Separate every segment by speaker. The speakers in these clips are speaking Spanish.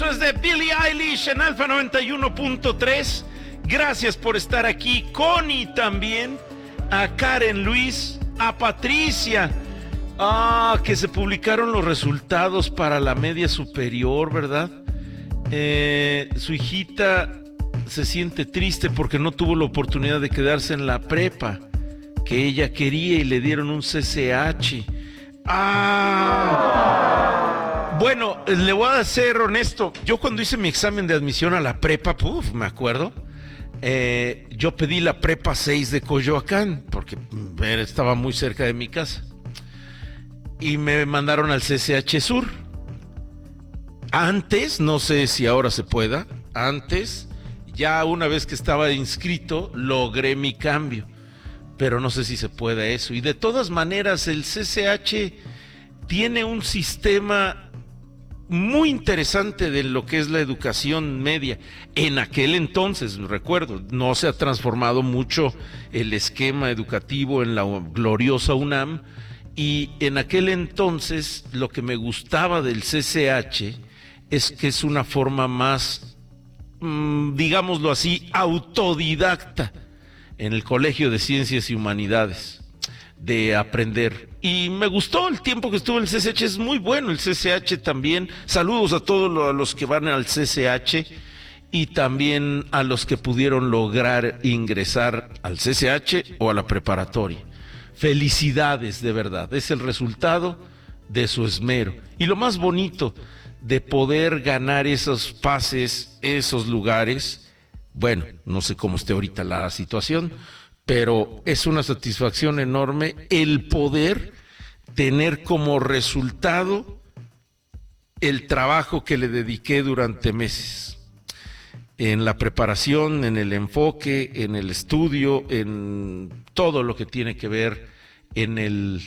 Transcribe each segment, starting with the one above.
Speaker 1: Esto es de Billie Eilish en Alfa 91.3. Gracias por estar aquí. Connie también, a Karen Luis, a Patricia. Que se publicaron los resultados para la media superior, ¿verdad? Su hijita se siente triste porque no tuvo la oportunidad de quedarse en la prepa que ella quería y le dieron un CCH. Bueno, le voy a ser honesto. Yo cuando hice mi examen de admisión a la prepa, me acuerdo, yo pedí la prepa 6 de Coyoacán porque estaba muy cerca de mi casa. Y me mandaron al CCH Sur. Antes, no sé si ahora se pueda, antes, ya una vez que estaba inscrito, logré mi cambio. Pero no sé si se pueda eso. Y de todas maneras, el CCH tiene un sistema muy interesante de lo que es la educación media. En aquel entonces, recuerdo, no se ha transformado mucho el esquema educativo en la gloriosa UNAM. Y en aquel entonces lo que me gustaba del CCH es que es una forma más, digámoslo así, autodidacta en el Colegio de Ciencias y Humanidades, de aprender. Y me gustó el tiempo que estuve en el CCH, es muy bueno el CCH también. Saludos a todos los que van al CCH y también a los que pudieron lograr ingresar al CCH o a la preparatoria. Felicidades, de verdad, es el resultado de su esmero. Y lo más bonito de poder ganar esos pases, esos lugares, bueno, no sé cómo esté ahorita la situación, pero es una satisfacción enorme el poder tener como resultado el trabajo que le dediqué durante meses. En la preparación, en el enfoque, en el estudio, en todo lo que tiene que ver en el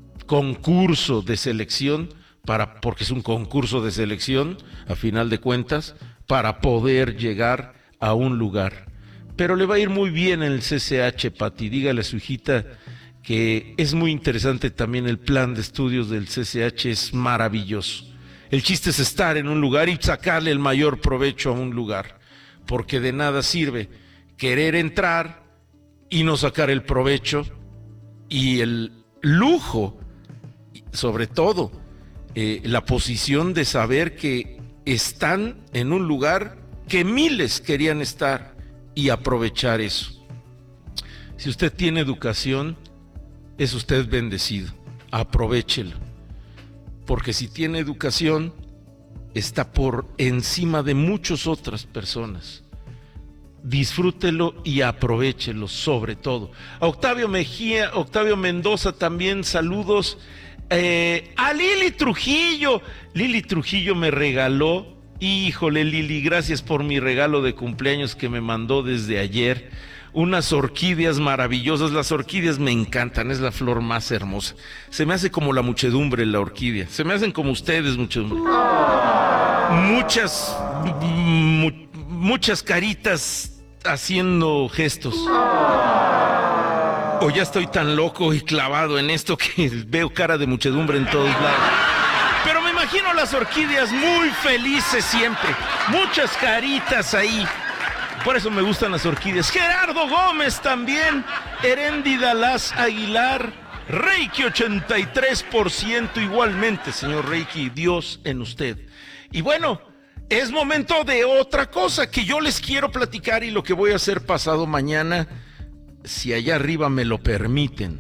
Speaker 1: concurso de selección, porque es un concurso de selección, a final de cuentas, para poder llegar a un lugar. Pero le va a ir muy bien en el CCH, Pati. Dígale a su hijita que es muy interesante también el plan de estudios del CCH, es maravilloso. El chiste es estar en un lugar y sacarle el mayor provecho a un lugar, porque de nada sirve querer entrar y no sacar el provecho y el lujo, sobre todo la posición de saber que están en un lugar que miles querían estar y aprovechar eso. Si usted tiene educación, es usted bendecido, aprovéchelo, porque si tiene educación, está por encima de muchas otras personas. Disfrútelo y aprovéchelo sobre todo. A Octavio Mejía, Octavio Mendoza también, saludos. A Lili Trujillo. Lili Trujillo me regaló, híjole Lili, gracias por mi regalo de cumpleaños que me mandó desde ayer. Unas orquídeas maravillosas, las orquídeas me encantan, es la flor más hermosa. Se me hace como la muchedumbre la orquídea, se me hacen como ustedes, muchedumbre. Muchas caritas haciendo gestos. O ya estoy tan loco y clavado en esto que veo cara de muchedumbre en todos lados. Pero me imagino las orquídeas muy felices siempre, muchas caritas ahí. Por eso me gustan las orquídeas. Gerardo Gómez también, Heréndida Las Aguilar, Reiki 83% igualmente, señor Reiki, Dios en usted. Y bueno, es momento de otra cosa que yo les quiero platicar y lo que voy a hacer pasado mañana, si allá arriba me lo permiten.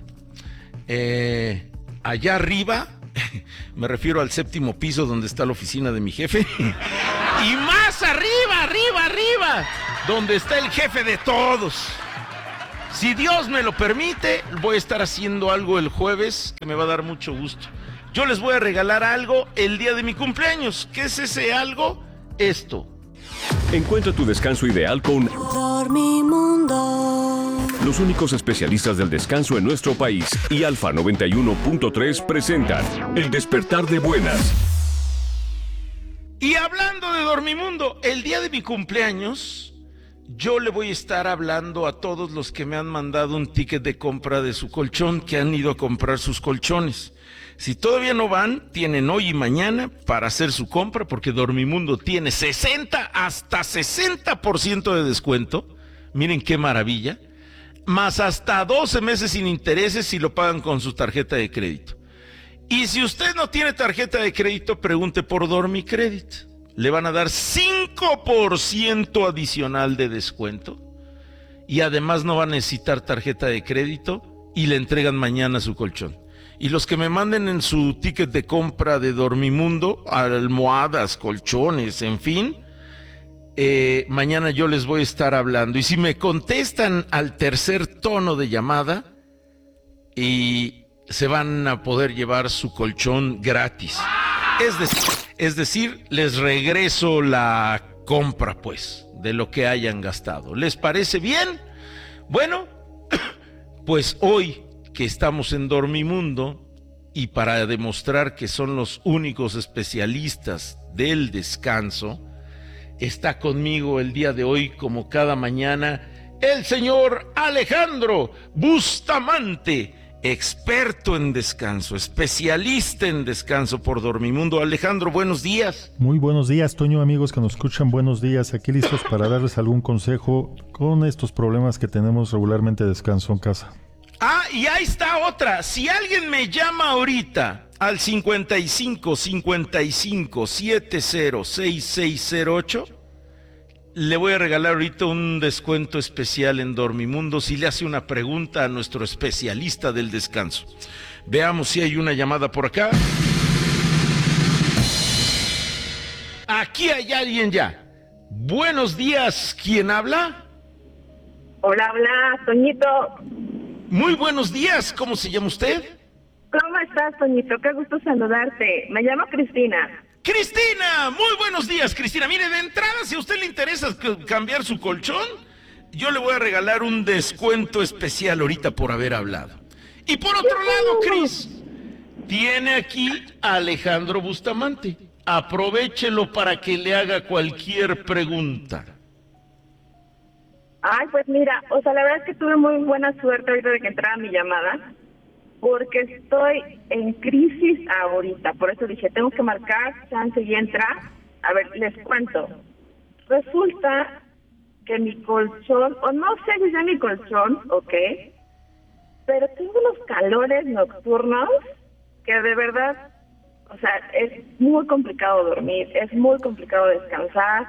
Speaker 1: Allá arriba, me refiero al 7º piso donde está la oficina de mi jefe. Y más arriba, donde está el jefe de todos. Si Dios me lo permite, voy a estar haciendo algo el jueves que me va a dar mucho gusto. Yo les voy a regalar algo el día de mi cumpleaños. ¿Qué es ese algo? Esto.
Speaker 2: Encuentra tu descanso ideal con
Speaker 3: Dormimundo.
Speaker 2: Los únicos especialistas del descanso en nuestro país y Alfa 91.3 presentan El Despertar de Buenas.
Speaker 1: Y hablando de Dormimundo, el día de mi cumpleaños yo le voy a estar hablando a todos los que me han mandado un ticket de compra de su colchón, que han ido a comprar sus colchones. Si todavía no van, tienen hoy y mañana para hacer su compra, porque Dormimundo tiene 60% de descuento. Miren qué maravilla. Más hasta 12 meses sin intereses si lo pagan con su tarjeta de crédito. Y si usted no tiene tarjeta de crédito, pregunte por Dormicredit. Le van a dar 5% adicional de descuento. Y además no va a necesitar tarjeta de crédito y le entregan mañana su colchón. Y los que me manden en su ticket de compra de Dormimundo, almohadas, colchones, en fin, mañana yo les voy a estar hablando. Y si me contestan al tercer tono de llamada, y se van a poder llevar su colchón gratis. Es decir, les regreso la compra, pues, de lo que hayan gastado. ¿Les parece bien? Bueno, pues hoy que estamos en Dormimundo, y para demostrar que son los únicos especialistas del descanso, está conmigo el día de hoy, como cada mañana, el señor Alejandro Bustamante, experto en descanso, especialista en descanso por Dormimundo. Alejandro, buenos días.
Speaker 3: Muy buenos días, Toño, amigos que nos escuchan, buenos días. Aquí listos para darles algún consejo con estos problemas que tenemos regularmente de descanso en casa.
Speaker 1: Ah, y ahí está otra. Si alguien me llama ahorita al 55 70 6608, le voy a regalar ahorita un descuento especial en Dormimundo si le hace una pregunta a nuestro especialista del descanso. Veamos si hay una llamada por acá. Aquí hay alguien ya. Buenos días, ¿quién habla?
Speaker 4: Hola, Toñito.
Speaker 1: Muy buenos días, ¿cómo se llama usted?
Speaker 4: ¿Cómo estás, Toñito? Qué gusto saludarte. Me llamo Cristina.
Speaker 1: Cristina, muy buenos días, Cristina. Mire, de entrada, si a usted le interesa cambiar su colchón, yo le voy a regalar un descuento especial ahorita por haber hablado. Y por otro lado, Cris, tiene aquí a Alejandro Bustamante. Aprovéchelo para que le haga cualquier pregunta.
Speaker 4: Ay, pues mira, o sea, la verdad es que tuve muy buena suerte ahorita de que entrara mi llamada, porque estoy en crisis ahorita. Por eso dije, tengo que marcar, chance y entra. A ver, les cuento. Resulta que mi colchón, o no sé si es mi colchón, ok, pero tengo unos calores nocturnos que de verdad, o sea, es muy complicado dormir, es muy complicado descansar.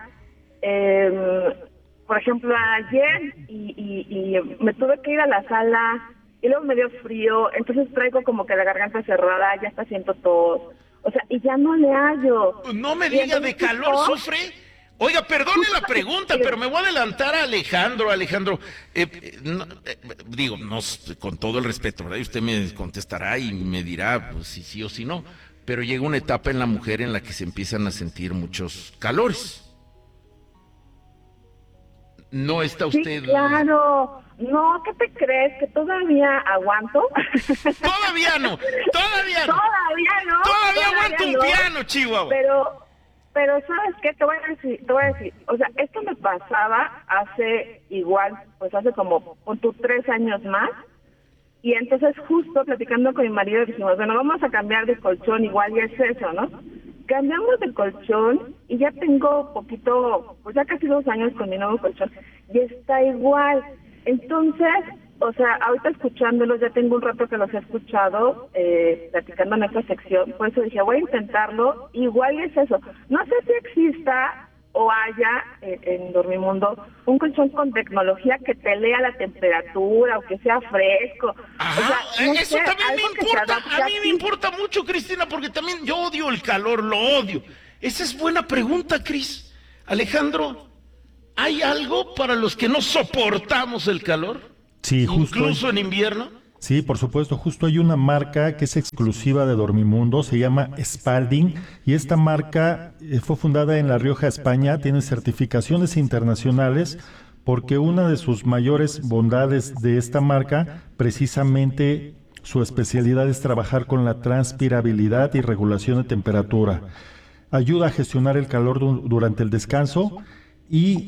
Speaker 4: Por ejemplo, ayer y me tuve que ir a la sala y luego me dio frío, entonces traigo como que la garganta cerrada, ya está haciendo tos, o sea, y ya no le hallo.
Speaker 1: No me diga, ¿de calor sufre? Oiga, perdone la pregunta, pero me voy a adelantar a Alejandro. Digo, no, con todo el respeto, ¿verdad? Y usted me contestará y me dirá pues, si sí o si no, pero llega una etapa en la mujer en la que se empiezan a sentir muchos calores. ¿No está usted...?
Speaker 4: Sí, claro. No, ¿qué te crees? ¿Que todavía aguanto?
Speaker 1: Todavía no.
Speaker 4: Todavía no.
Speaker 1: Todavía aguanto un piano, Chihuahua.
Speaker 4: Pero ¿sabes qué? Te voy a decir. O sea, esto me pasaba hace como 3 años más. Y entonces justo platicando con mi marido dijimos, bueno, vamos a cambiar de colchón, igual y es eso, ¿no? Cambiamos de colchón y ya tengo poquito, pues ya casi 2 años con mi nuevo colchón y está igual. Entonces, o sea, ahorita escuchándolos, ya tengo un rato que los he escuchado, platicando en esta sección, por eso dije, voy a intentarlo, igual es eso. No sé si exista o haya en Dormimundo un colchón con tecnología que te lea la temperatura o que sea fresco.
Speaker 1: Ajá, o sea, no eso sé, también me importa, a mí me importa mucho, Cristina, porque también yo odio el calor, lo odio. Esa es buena pregunta, Cris. Alejandro, ¿hay algo para los que no soportamos el calor?
Speaker 3: Sí, justo.
Speaker 1: Incluso en invierno.
Speaker 3: Sí, por supuesto, justo hay una marca que es exclusiva de Dormimundo, se llama Spalding, y esta marca fue fundada en La Rioja, España, tiene certificaciones internacionales porque una de sus mayores bondades de esta marca, precisamente su especialidad es trabajar con la transpirabilidad y regulación de temperatura. Ayuda a gestionar el calor durante el descanso y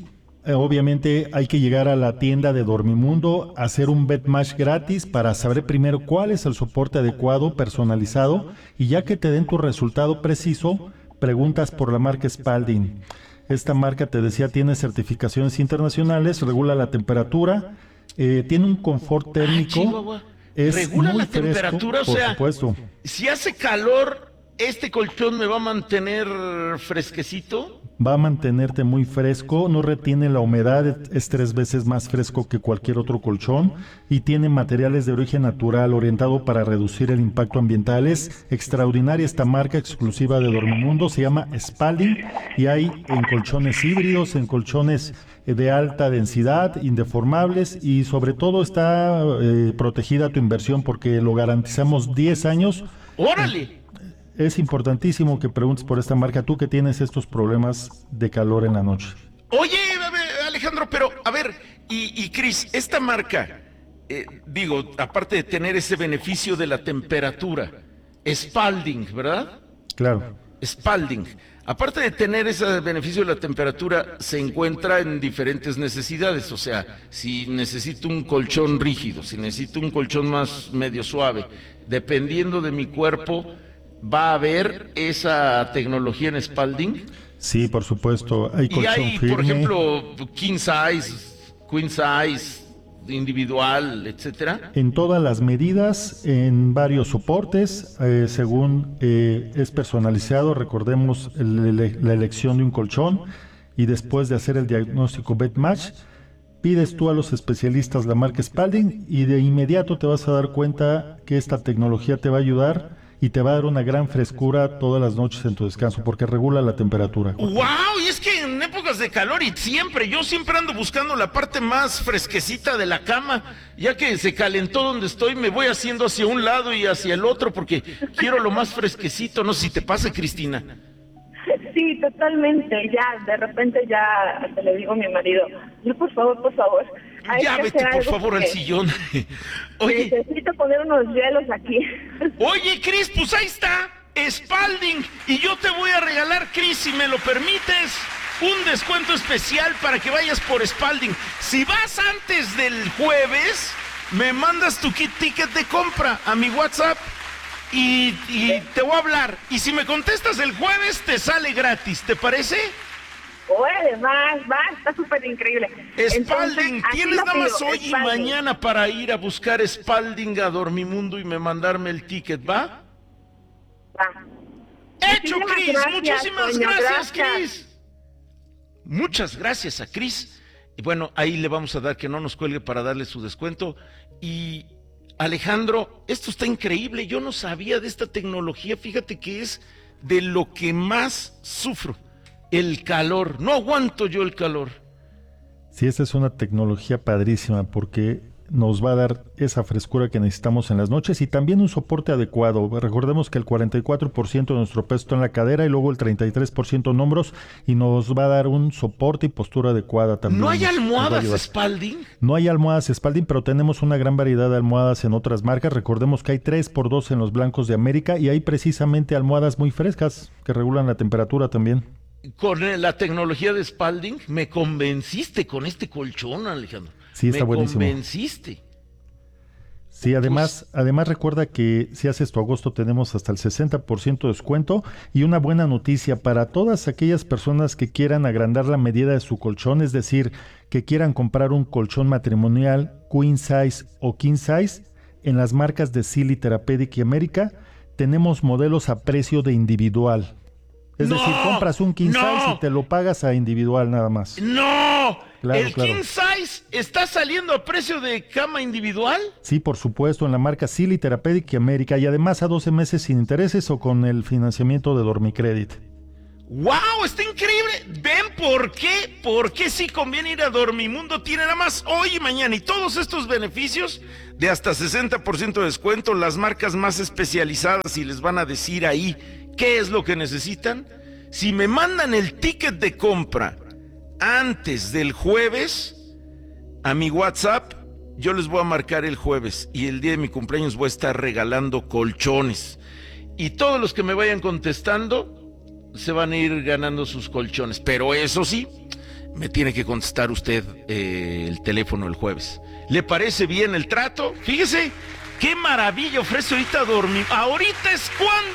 Speaker 3: Obviamente hay que llegar a la tienda de Dormimundo, hacer un BetMatch gratis para saber primero cuál es el soporte adecuado, personalizado, y ya que te den tu resultado preciso, preguntas por la marca Spalding. Esta marca, te decía, tiene certificaciones internacionales, regula la temperatura, tiene un confort térmico.
Speaker 1: Regula
Speaker 3: muy
Speaker 1: la
Speaker 3: fresco,
Speaker 1: temperatura, o
Speaker 3: por
Speaker 1: sea,
Speaker 3: supuesto.
Speaker 1: si hace calor, ¿este colchón me va a mantener fresquecito?
Speaker 3: Va a mantenerte muy fresco, no retiene la humedad, es 3 veces más fresco que cualquier otro colchón y tiene materiales de origen natural orientado para reducir el impacto ambiental. Es extraordinaria esta marca exclusiva de Dormimundo, se llama Spalding y hay en colchones híbridos, en colchones de alta densidad, indeformables y sobre todo está protegida tu inversión porque lo garantizamos 10 años.
Speaker 1: ¡Órale!
Speaker 3: Es importantísimo que preguntes por esta marca, tú que tienes estos problemas de calor en la noche.
Speaker 1: Oye, Alejandro, pero a ver, y Cris, esta marca, digo, aparte de tener ese beneficio de la temperatura, Spalding, ¿verdad?
Speaker 3: Claro.
Speaker 1: Spalding, aparte de tener ese beneficio de la temperatura, se encuentra en diferentes necesidades, o sea, si necesito un colchón rígido, si necesito un colchón más medio suave, dependiendo de mi cuerpo, ¿va a haber esa tecnología en Spalding?
Speaker 3: Sí, por supuesto. Hay colchón firme.
Speaker 1: Por ejemplo, king size, queen size, individual, etcétera.
Speaker 3: En todas las medidas, en varios soportes, según es personalizado. Recordemos la elección de un colchón y después de hacer el diagnóstico BetMatch, pides tú a los especialistas la marca Spalding y de inmediato te vas a dar cuenta que esta tecnología te va a ayudar y te va a dar una gran frescura todas las noches en tu descanso, porque regula la temperatura.
Speaker 1: ¡Wow! Y es que en épocas de calor yo siempre ando buscando la parte más fresquecita de la cama, ya que se calentó donde estoy, me voy haciendo hacia un lado y hacia el otro, porque quiero lo más fresquecito. No sé si te pasa, Cristina.
Speaker 4: Sí, totalmente. Ya, de repente ya te le digo a mi marido, no, por favor.
Speaker 1: Ya vete, por favor, al sillón. Oye,
Speaker 4: necesito poner unos hielos aquí.
Speaker 1: Oye, Cris, pues ahí está, Spalding. Y yo te voy a regalar, Cris, si me lo permites, un descuento especial para que vayas por Spalding. Si vas antes del jueves, me mandas tu ticket de compra a mi WhatsApp y te voy a hablar. Y si me contestas el jueves, te sale gratis, ¿te parece?
Speaker 4: Oye, va, está súper increíble.
Speaker 1: Spalding, tienes nada más hoy y mañana para ir a buscar Spalding a Dormimundo y me mandarme el ticket, ¿va?
Speaker 4: Va.
Speaker 1: ¡Hecho, Cris! Muchísimas gracias, Cris. Muchas gracias a Cris. Y bueno, ahí le vamos a dar que no nos cuelgue para darle su descuento. Y Alejandro, esto está increíble. Yo no sabía de esta tecnología. Fíjate que es de lo que más sufro. El calor, no aguanto yo el calor.
Speaker 3: Sí, esta es una tecnología padrísima porque nos va a dar esa frescura que necesitamos en las noches y también un soporte adecuado. Recordemos que el 44% de nuestro peso está en la cadera y luego el 33% en hombros y nos va a dar un soporte y postura adecuada también.
Speaker 1: ¿No hay almohadas Spalding?
Speaker 3: No hay almohadas Spalding, pero tenemos una gran variedad de almohadas en otras marcas. Recordemos que hay 3x2 en los blancos de América y hay precisamente almohadas muy frescas que regulan la temperatura también.
Speaker 1: Con la tecnología de Spalding me convenciste con este colchón, Alejandro.
Speaker 3: Sí, está buenísimo.
Speaker 1: Me convenciste.
Speaker 3: Sí, además recuerda que si haces tu agosto tenemos hasta el 60% de descuento y una buena noticia para todas aquellas personas que quieran agrandar la medida de su colchón, es decir, que quieran comprar un colchón matrimonial queen size o king size en las marcas de Sealy, Therapeutic y América, tenemos modelos a precio de individual. Es decir, compras un king size y te lo pagas a individual nada más.
Speaker 1: ¡No!
Speaker 3: Claro,
Speaker 1: king size está saliendo a precio de cama individual?
Speaker 3: Sí, por supuesto, en la marca Sealy, Therapeutic y América y además a 12 meses sin intereses o con el financiamiento de Dormicredit.
Speaker 1: ¡Wow! ¡Está increíble! ¿Ven por qué? ¿Por qué sí conviene ir a Dormimundo? Tiene nada más hoy y mañana y todos estos beneficios de hasta 60% de descuento, las marcas más especializadas y les van a decir ahí ¿qué es lo que necesitan? Si me mandan el ticket de compra antes del jueves a mi WhatsApp, yo les voy a marcar el jueves y el día de mi cumpleaños voy a estar regalando colchones. Y todos los que me vayan contestando se van a ir ganando sus colchones. Pero eso sí, me tiene que contestar usted el teléfono el jueves. ¿Le parece bien el trato? Fíjese, qué maravilla ofrece ahorita dormir. Ahorita es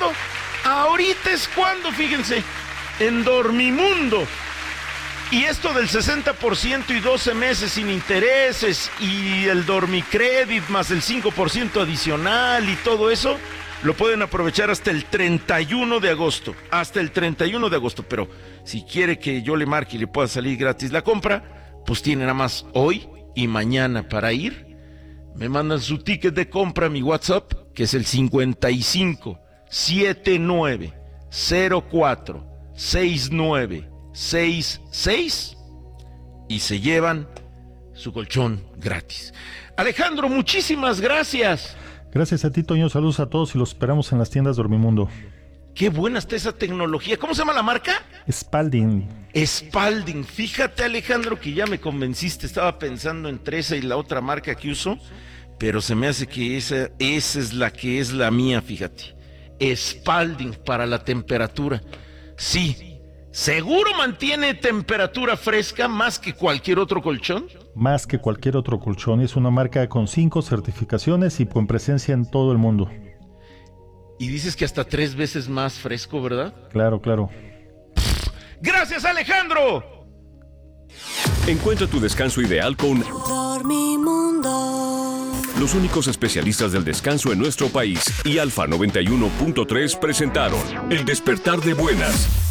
Speaker 1: cuando, fíjense, en Dormimundo. Y esto del 60% y 12 meses sin intereses y el Dormicredit más el 5% adicional y todo eso, lo pueden aprovechar hasta el 31 de agosto. Hasta el 31 de agosto. Pero si quiere que yo le marque y le pueda salir gratis la compra, pues tiene nada más hoy y mañana para ir. Me mandan su ticket de compra a mi WhatsApp, que es el 55 79 04 69 66 y se llevan su colchón gratis. Alejandro, muchísimas gracias.
Speaker 3: Gracias a ti, Toño. Saludos a todos y los esperamos en las tiendas Dormimundo.
Speaker 1: Qué buena está esa tecnología. ¿Cómo se llama la marca?
Speaker 3: Spalding.
Speaker 1: Spalding. Fíjate, Alejandro, que ya me convenciste. Estaba pensando entre esa y la otra marca que uso, pero se me hace que esa es la que es la mía, fíjate. Spalding para la temperatura. Sí. ¿Seguro mantiene temperatura fresca más que cualquier otro colchón?
Speaker 3: Más que cualquier otro colchón. Es una marca con 5 certificaciones y con presencia en todo el mundo.
Speaker 1: Y dices que hasta 3 veces más fresco, ¿verdad?
Speaker 3: Claro, claro.
Speaker 1: ¡Gracias, Alejandro!
Speaker 2: Encuentra tu descanso ideal con
Speaker 5: Dormimundo.
Speaker 2: los únicos especialistas del descanso en nuestro país y Alfa 91.3 presentaron El Despertar de Buenas.